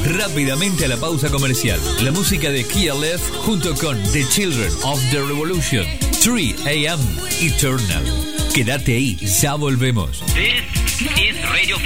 rápidamente a la pausa comercial. La música de Kia Left junto con The Children of the Revolution, 3 AM Eternal. Quédate ahí, ya volvemos. This is Radio